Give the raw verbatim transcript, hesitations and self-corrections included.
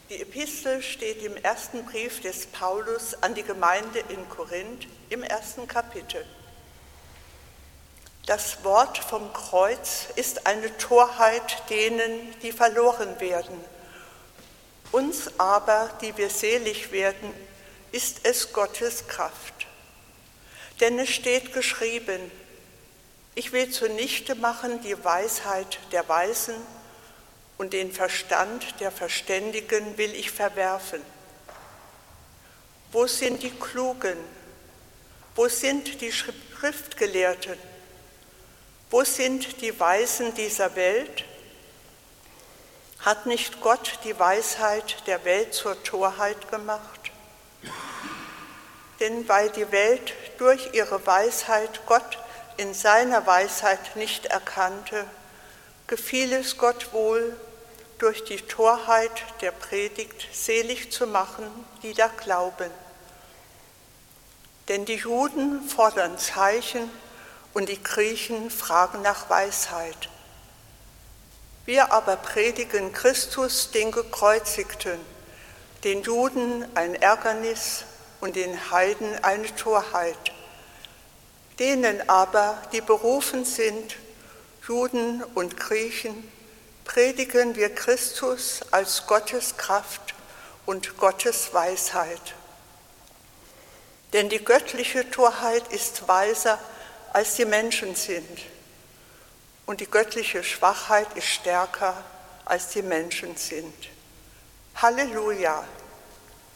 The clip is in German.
Die Epistel steht im ersten Brief des Paulus an die Gemeinde in Korinth im ersten Kapitel. Das Wort vom Kreuz ist eine Torheit denen, die verloren werden. Uns aber, die wir selig werden, ist es Gottes Kraft. Denn es steht geschrieben: Ich will zunichte machen die Weisheit der Weisen, und den Verstand der Verständigen will ich verwerfen. Wo sind die Klugen? Wo sind die Schriftgelehrten? Wo sind die Weisen dieser Welt? Hat nicht Gott die Weisheit der Welt zur Torheit gemacht? Denn weil die Welt durch ihre Weisheit Gott in seiner Weisheit nicht erkannte, gefiel es Gott wohl, durch die Torheit der Predigt selig zu machen, die da glauben. Denn die Juden fordern Zeichen und die Griechen fragen nach Weisheit. Wir aber predigen Christus, den Gekreuzigten, den Juden ein Ärgernis und den Heiden eine Torheit. Denen aber, die berufen sind, Juden und Griechen, predigen wir Christus als Gottes Kraft und Gottes Weisheit. Denn die göttliche Torheit ist weiser, als die Menschen sind, und die göttliche Schwachheit ist stärker, als die Menschen sind. Halleluja!